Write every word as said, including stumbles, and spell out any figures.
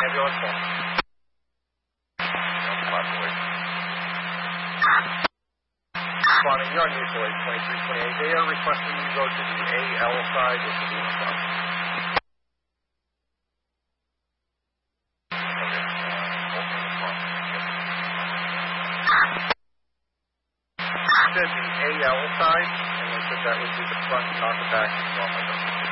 ambulance call. Responding, you're on mutual aid twenty-three twenty-eight. They are requesting you go to the A L side with the Lima side. Said the A L side, and they said that would be the front, not the back.